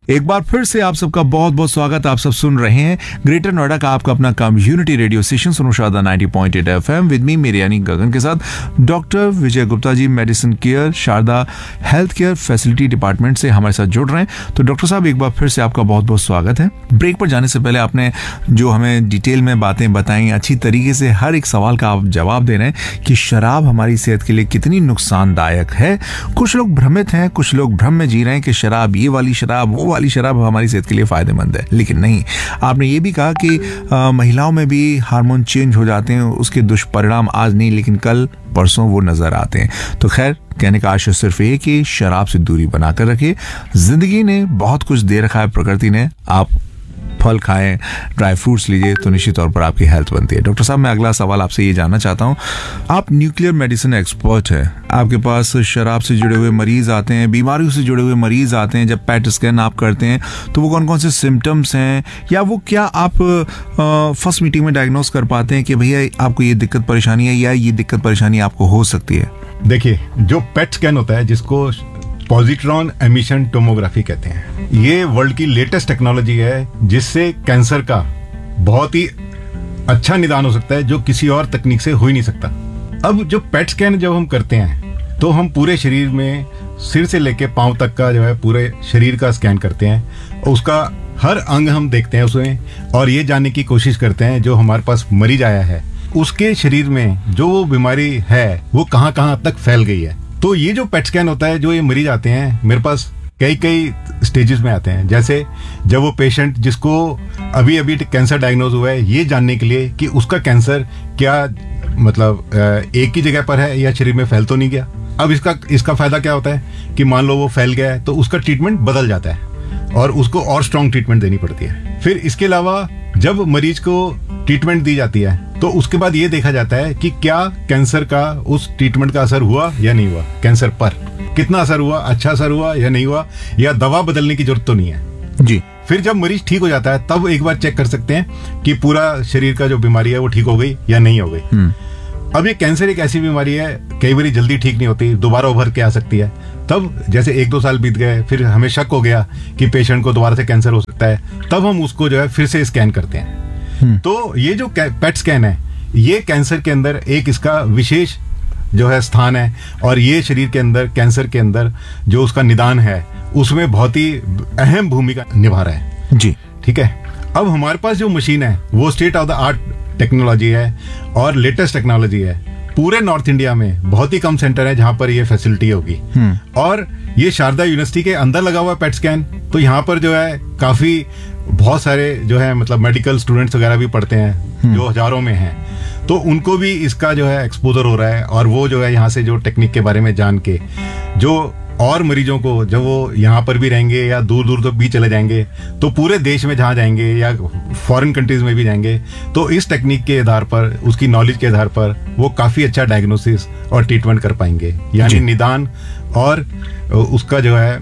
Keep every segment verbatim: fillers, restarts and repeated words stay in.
एक बार फिर से आप सबका बहुत बहुत स्वागत। आप सब सुन रहे हैं ग्रेटर नोएडा का आपका अपना community radio station सुनुशादा ninety point eight FM with me मेरे यानी गगन के साथ डॉक्टर विजय Gupta ji medicine care Sharda health care facility department से हमारे साथ जुड़ रहे हैं। तो डॉक्टर साहब एक बार फिर से आपका बहुत बहुत स्वागत है। ब्रेक पर जाने से पहले आपने जो हमें डिटेल में बातें बताई, अच्छी तरीके से हर एक सवाल का आप जवाब दे रहे हैं कि शराब हमारी सेहत के लिए कितनी नुकसानदायक है। कुछ लोग भ्रमित हैं, कुछ लोग भ्रम में जी रहे हैं कि शराब, ये वाली शराब, वो वाली शराब हमारी सेहत के लिए फायदेमंद है, लेकिन नहीं। आपने ये भी कहा कि आ, महिलाओं में भी हार्मोन चेंज हो जाते हैं, उसके दुष्परिणाम आज नहीं लेकिन कल परसों वो नजर आते हैं। तो खैर, कहने का आशय सिर्फ ये कि शराब से दूरी बनाकर रखिए। जिंदगी ने बहुत कुछ दे रखा है, प्रकृति ने। आप फल खाएं, ड्राई फ्रूट्स लीजिए तो निश्चित तौर पर आपकी हेल्थ बनती है। डॉक्टर साहब, मैं अगला सवाल आपसे ये जानना चाहता हूँ, आप न्यूक्लियर मेडिसिन एक्सपर्ट हैं, आपके पास शराब से जुड़े हुए मरीज आते हैं, बीमारियों से जुड़े हुए मरीज आते हैं। जब पेट स्कैन आप करते हैं तो वो कौन कौन से सिम्टम्स हैं, या वो क्या आप फर्स्ट मीटिंग में डायग्नोस कर पाते हैं कि भैया आपको ये दिक्कत परेशानी है या ये दिक्कत परेशानी आपको हो सकती है? देखिए, जो पेट स्कैन होता है, जिसको पॉजिट्रॉन एमिशन टोमोग्राफी कहते हैं, ये वर्ल्ड की लेटेस्ट टेक्नोलॉजी है जिससे कैंसर का बहुत ही अच्छा निदान हो सकता है, जो किसी और तकनीक से हो ही नहीं सकता। अब जो पेट स्कैन जब हम करते हैं तो हम पूरे शरीर में सिर से लेके पांव तक का जो है पूरे शरीर का स्कैन करते हैं, उसका हर अंग हम देखते हैं उसमें, और ये जानने की कोशिश करते हैं जो हमारे पास मरीज आया है उसके शरीर में जो वो बीमारी है वो कहाँ कहाँ तक फैल गई है। तो ये जो पेट स्कैन होता है, जो ये मरीज आते हैं मेरे पास कई कई स्टेजेस में आते हैं। जैसे जब वो पेशेंट जिसको अभी अभी कैंसर डायग्नोज हुआ है, ये जानने के लिए कि उसका कैंसर क्या मतलब एक ही जगह पर है या शरीर में फैल तो नहीं गया। अब इसका इसका फायदा क्या होता है कि मान लो वो फैल गया है तो उसका ट्रीटमेंट बदल जाता है और उसको और स्ट्रॉन्ग ट्रीटमेंट देनी पड़ती है। फिर इसके अलावा जब मरीज को ट्रीटमेंट दी जाती है तो उसके बाद ये देखा जाता है कि क्या कैंसर का उस ट्रीटमेंट का असर हुआ या नहीं हुआ, कैंसर पर कितना असर हुआ, अच्छा असर हुआ या नहीं हुआ, या दवा बदलने की जरूरत तो नहीं है जी। फिर जब मरीज ठीक हो जाता है तब एक बार चेक कर सकते हैं कि पूरा शरीर का जो बीमारी है वो ठीक हो गई या नहीं हो गई। अब ये कैंसर एक ऐसी बीमारी है, कई बार जल्दी ठीक नहीं होती, दोबारा उभर के आ सकती है। तब जैसे एक दो साल बीत गए, फिर हमें शक हो गया कि पेशेंट को दोबारा से कैंसर हो सकता है, तब हम उसको जो है फिर से स्कैन करते हैं। तो ये जो पेट स्कैन है, ये कैंसर के अंदर एक इसका विशेष जो है स्थान है, और ये शरीर के अंदर कैंसर के अंदर जो उसका निदान है उसमें बहुत ही अहम भूमिका निभा रहा है जी। ठीक है। अब हमारे पास जो मशीन है वो state of the art technology है और लेटेस्ट टेक्नोलॉजी है। पूरे नॉर्थ इंडिया में बहुत ही कम सेंटर है जहां पर ये फैसिलिटी होगी, और ये शारदा यूनिवर्सिटी के अंदर लगा हुआ है पेट स्कैन। तो यहाँ पर जो है काफी बहुत सारे जो है मतलब मेडिकल स्टूडेंट्स वगैरह भी पढ़ते हैं जो हजारों में हैं, तो उनको भी इसका जो है एक्सपोजर हो रहा है, और वो जो है यहाँ से जो टेक्निक के बारे में जान के जो और मरीजों को जब वो यहाँ पर भी रहेंगे या दूर दूर तक भी चले जाएंगे, तो पूरे देश में जहाँ जाएंगे या फॉरेन कंट्रीज में भी जाएंगे, तो इस टेक्निक के आधार पर, उसकी नॉलेज के आधार पर वो काफी अच्छा डायग्नोसिस और ट्रीटमेंट कर पाएंगे, यानी निदान और उसका जो है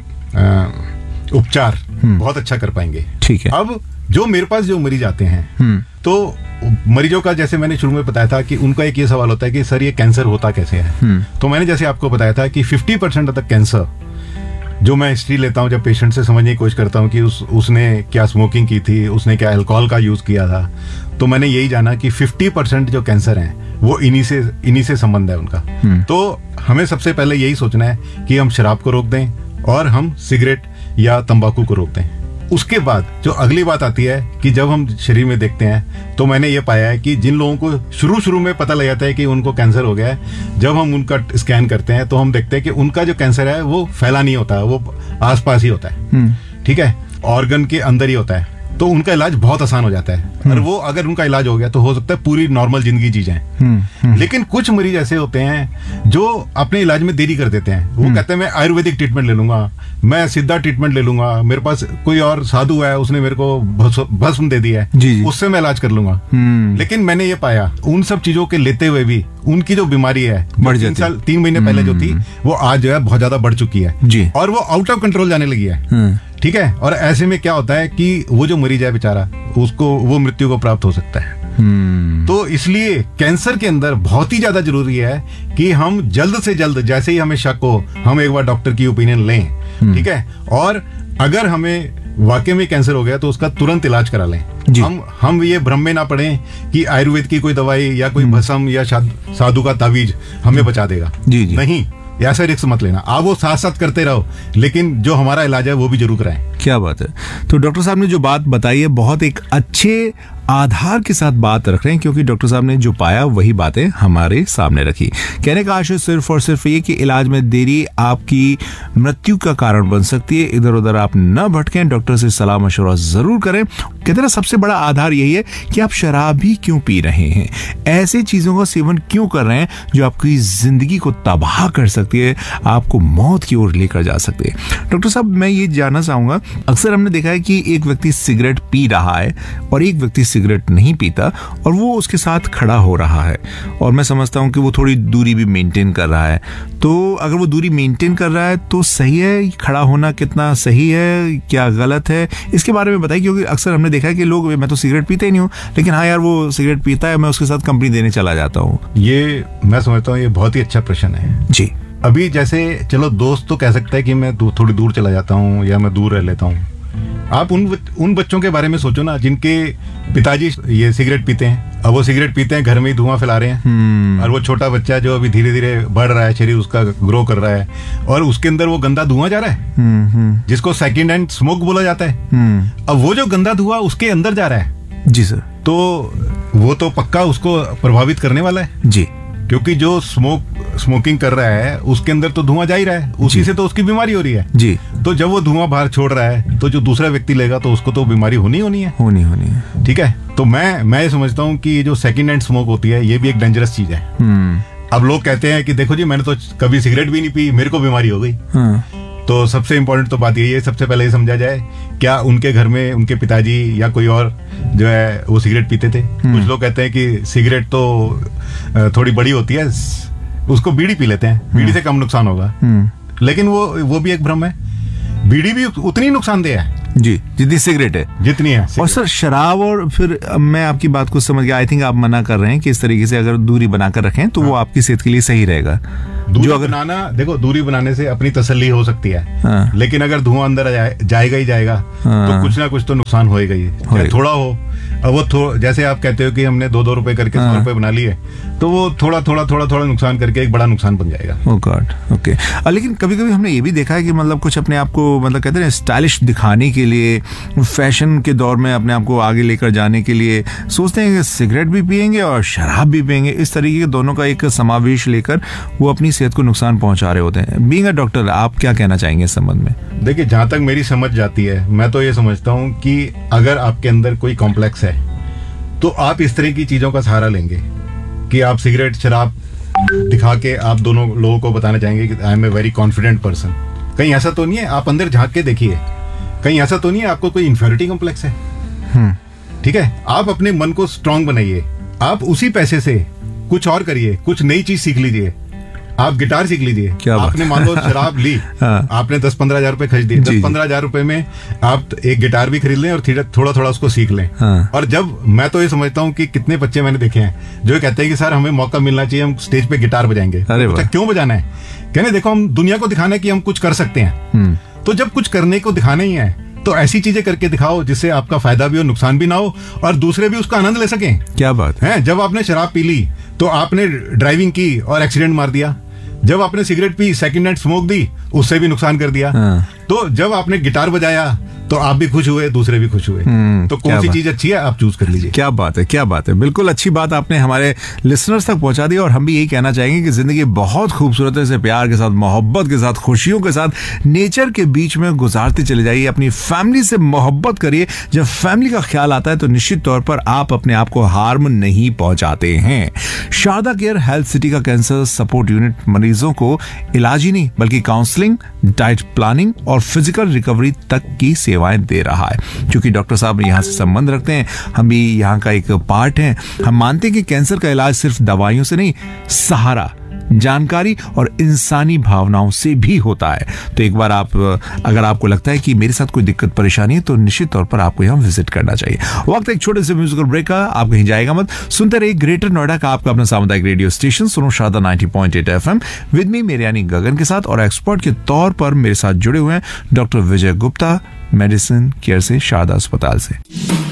उपचार बहुत अच्छा कर पाएंगे। ठीक है। अब जो मेरे पास जो मरीज आते हैं, तो मरीजों का जैसे मैंने शुरू में बताया था कि उनका एक ये सवाल होता है कि सर ये कैंसर होता कैसे है। तो मैंने जैसे आपको बताया था कि fifty percent of the cancer जो मैं हिस्ट्री लेता हूँ, जब पेशेंट से समझने की कोशिश करता हूँ कि उस उसने क्या स्मोकिंग की थी, उसने क्या अल्कोहल का यूज किया था, तो मैंने यही जाना कि फिफ्टी परसेंट जो कैंसर है वो इन्हीं से इन्हीं से संबंध है उनका। तो हमें सबसे पहले यही सोचना है कि हम शराब को रोक दें और हम सिगरेट या तंबाकू को रोक दें। उसके बाद जो अगली बात आती है कि जब हम शरीर में देखते हैं, तो मैंने ये पाया है कि जिन लोगों को शुरू शुरू में पता लग जाता है कि उनको कैंसर हो गया है, जब हम उनका स्कैन करते हैं तो हम देखते हैं कि उनका जो कैंसर है वो फैला नहीं होता, वो आसपास ही होता है। ठीक है, ऑर्गन के अंदर ही होता है, तो उनका इलाज बहुत आसान हो जाता है। और वो अगर उनका इलाज हो गया तो हो सकता है पूरी नॉर्मल जिंदगी जी जाए। लेकिन कुछ मरीज ऐसे होते हैं जो अपने इलाज में देरी कर देते हैं। वो कहते हैं मैं आयुर्वेदिक ट्रीटमेंट ले लूंगा, मैं सीधा ट्रीटमेंट ले लूंगा, मेरे पास कोई और साधु है उसने मेरे को भस्म दे दिया है, उससे मैं इलाज कर लूंगा। लेकिन मैंने ये पाया उन सब चीजों के लेते हुए भी उनकी जो बीमारी है तीन साल तीन महीने पहले जो थी वो आज जो है बहुत ज्यादा बढ़ चुकी है और वो आउट ऑफ कंट्रोल जाने लगी है। ठीक है, और ऐसे में क्या होता है कि वो जो मरीज है बेचारा, उसको वो मृत्यु को प्राप्त हो सकता है। तो इसलिए कैंसर के अंदर बहुत ही ज्यादा जरूरी है कि हम जल्द से जल्द, जैसे ही हमें शक हो, हम एक बार डॉक्टर की ओपिनियन लें। ठीक है, और अगर हमें वाकई में कैंसर हो गया तो उसका तुरंत इलाज करा लें। हम हम ये भ्रम में ना पड़े कि आयुर्वेद की कोई दवाई या कोई भस्म या साधु का तावीज हमें बचा देगा। जी जी। नहीं, ऐसा रिस्क मत लेना। आप वो साथ साथ करते रहो, लेकिन जो हमारा इलाज है वो भी जरूर कराएं। क्या बात है। तो डॉक्टर साहब ने जो बात बताई है बहुत एक अच्छे आधार के साथ बात रख रहे हैं, क्योंकि डॉक्टर साहब ने जो पाया वही बातें हमारे सामने रखी। कहने का आशय सिर्फ और सिर्फ ये कि इलाज में देरी आपकी मृत्यु का कारण बन सकती है। इधर उधर आप न भटकें, डॉक्टर से सलाह मशवरा जरूर करें। कहते हैं सबसे बड़ा आधार यही है कि आप शराब भी क्यों पी रहे हैं, ऐसे चीजों का सेवन क्यों कर रहे हैं जो आपकी जिंदगी को तबाह कर सकती है, आपको मौत की ओर लेकर जा सकती है। डॉक्टर साहब, मैं ये जानना चाहूंगा, अक्सर हमने देखा है कि एक व्यक्ति सिगरेट पी रहा है और एक व्यक्ति सिगरेट नहीं पीता और वो उसके साथ खड़ा हो रहा है, और मैं समझता हूं कि वो थोड़ी दूरी भी मेंटेन कर रहा है। तो अगर वो दूरी मेंटेन कर रहा है तो सही है, खड़ा होना कितना सही है, क्या गलत है, इसके बारे में बताइए। क्योंकि अक्सर हमने देखा है कि लोग, मैं तो सिगरेट पीता ही नहीं हूँ, लेकिन हाँ यार वो सिगरेट पीता है, मैं उसके साथ कंपनी देने चला जाता हूँ। ये मैं समझता हूँ ये बहुत ही अच्छा प्रश्न है जी। अभी जैसे चलो दोस्त तो कह सकता है कि मैं दू, थोड़ी दूर चला जाता हूँ या मैं दूर रह लेता हूँ। आप उन उन बच्चों के बारे में सोचो ना जिनके पिताजी ये सिगरेट पीते हैं। अब वो सिगरेट पीते हैं, घर में ही धुआं फैला रहे हैं, और वो छोटा बच्चा जो अभी धीरे धीरे बढ़ रहा है, शरीर उसका ग्रो कर रहा है, और उसके अंदर वो गंदा धुआं जा रहा है जिसको सेकंड हैंड स्मोक बोला जाता है। अब वो जो गंदा धुआं उसके अंदर जा रहा है जी सर, तो वो तो पक्का उसको प्रभावित करने वाला है जी, क्योंकि जो स्मोक स्मोकिंग कर रहा है उसके अंदर तो धुआं जा ही रहा है, उसी से तो उसकी बीमारी हो रही है जी। तो जब वो धुआं बाहर छोड़ रहा है तो जो दूसरा व्यक्ति लेगा तो उसको तो बीमारी होनी होनी है होनी होनी है। ठीक है, तो मैं मैं ये समझता हूँ कि ये जो सेकंड हैंड स्मोक होती है ये भी एक डेंजरस चीज है। अब लोग कहते हैं कि देखो जी मैंने तो कभी सिगरेट भी नहीं पी, मेरे को बीमारी हो गई। हाँ। तो सबसे इम्पोर्टेंट तो बात यही है, सबसे पहले ये समझा जाए क्या उनके घर में उनके पिताजी या कोई और जो है वो सिगरेट पीते थे। कुछ लोग कहते हैं कि सिगरेट तो थोड़ी बड़ी होती है, उसको बीड़ी पी लेते हैं, बीड़ी से कम नुकसान होगा, लेकिन वो वो भी एक भ्रम है। बीड़ी भी उतनी नुकसानदेह है जी जितनी सिगरेट है, जितनी है। और सर शराब, और फिर मैं आपकी बात को समझ गया, आई थिंक आप मना कर रहे हैं कि इस तरीके से अगर दूरी बनाकर रखें तो हाँ। वो आपकी सेहत के लिए सही रहेगा। दूरी जो अगर बनाना, देखो दूरी बनाने से अपनी तसल्ली हो सकती है, हाँ। लेकिन अगर धुआं अंदर जाए, जाएगा ही जाएगा, हाँ। तो कुछ ना कुछ तो नुकसान होएगा ही, चाहे थोड़ा हो। अब वो जैसे आप कहते हो कि हमने दो दो रुपए करके सौ रुपए बना लिए, तो वो थोड़ा थोड़ा थोड़ा थोड़ा नुकसान करके एक बड़ा नुकसान बन जाएगा। ओह गॉड, ओके। लेकिन कभी कभी हमने ये भी देखा है कि मतलब कुछ अपने आप को मतलब कहते हैं स्टाइलिश दिखाने के लिए, फैशन के दौर में अपने आप को आगे लेकर जाने के लिए सोचते हैं कि सिगरेट भी पियेंगे और शराब भी पियेंगे। इस तरीके के दोनों का एक समावेश लेकर वो अपनी सेहत को नुकसान पहुंचा रहे होते हैं। बीइंग अ डॉक्टर, आप क्या कहना चाहेंगे इस संबंध में? देखिए, जहां तक मेरी समझ जाती है, मैं तो ये समझता हूं कि अगर आपके अंदर कोई कॉम्प्लेक्स है तो आप इस तरह की चीजों का सहारा लेंगे कि आप सिगरेट शराब दिखा के आप दोनों लोगों को बताना चाहेंगे कि I M a very confident person. कहीं ऐसा तो नहीं है? आप अंदर झांक के देखिए, कहीं ऐसा तो नहीं है आपको कोई इंफेरिटी कॉम्प्लेक्स है? ठीक है, आप अपने मन को स्ट्रांग बनाइए, आप उसी पैसे से कुछ और करिए, कुछ नई चीज सीख लीजिए। आप गिटार सीख लीजिए। आपने मान लो शराब ली, हाँ। आपने दस पंद्रह हजार रुपए खर्च दिए, दस पंद्रह हजार रुपए में आप एक गिटार भी खरीद लें और थोड़ा थोड़ा उसको सीख लें। हाँ। और जब मैं तो ये समझता हूँ कि कितने बच्चे मैंने देखे हैं जो कहते हैं कि सर हमें मौका मिलना चाहिए, हम स्टेज पे गिटार बजाएंगे। अच्छा, क्यों बजाना है? कहने देखो हम दुनिया को दिखाना है कि हम कुछ कर सकते हैं। तो जब कुछ करने को दिखाना ही है तो ऐसी चीजें करके दिखाओ जिससे आपका फायदा भी हो, नुकसान भी ना हो, और दूसरे भी उसका आनंद ले सकें। क्या बात है। जब आपने शराब पी ली तो आपने ड्राइविंग की और एक्सीडेंट मार दिया। जब आपने cigarette P, second hand smoke दी, उससे भी नुकसान कर दिया। हाँ। तो जब आपने गिटार बजाया तो आप भी खुश हुए, दूसरे भी खुश हुए। तो कौन सी चीज अच्छी है आप चूज कर लीजिए। क्या बात है, क्या बात है। बिल्कुल अच्छी बात आपने हमारे लिसनर्स तक पहुंचा दी, और हम भी यही कहना चाहेंगे कि जिंदगी बहुत खूबसूरत है, इसे प्यार के साथ, मोहब्बत के साथ, खुशियों के साथ, नेचर के बीच में गुजारते चले जाइए। अपनी फैमिली से मोहब्बत करिए। जब फैमिली का ख्याल आता है तो निश्चित तौर पर आप अपने आप को हार्म नहीं पहुंचाते हैं। शारदा केयर हेल्थ सिटी का कैंसर सपोर्ट यूनिट मरीजों को इलाज ही नहीं बल्कि काउंसलिंग, डाइट प्लानिंग और फिजिकल रिकवरी तक की सेवाएं दे रहा है। क्योंकि डॉक्टर साहब यहाँ से संबंध रखते हैं, हम भी यहाँ का एक पार्ट हैं। हम मानते हैं कि कैंसर का इलाज सिर्फ दवाइयों से नहीं, सहारा, जानकारी और इंसानी भावनाओं से भी होता है। तो एक बार आप, अगर आपको लगता है कि मेरे साथ कोई दिक्कत परेशानी है, तो निश्चित तौर पर आपको यहाँ विजिट करना चाहिए। वक्त एक छोटे से म्यूजिकल ब्रेक का, आप कहीं जाएगा मत, सुनते रहिए ग्रेटर नोएडा का आपका अपना सामुदायिक रेडियो स्टेशन सुनो Sharda ninety point eight FM with me मेरे यानी गगन के साथ, और एक्सपर्ट के तौर पर मेरे साथ जुड़े हुए हैं डॉक्टर विजय गुप्ता, मेडिसिन केयर से, शारदा अस्पताल से।